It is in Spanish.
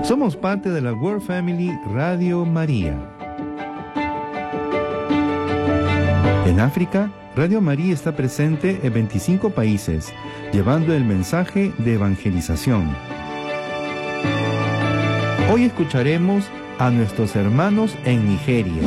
Somos parte de la World Family Radio María. En África, Radio María está presente en 25 países, llevando el mensaje de evangelización. Hoy escucharemos a nuestros hermanos en Nigeria.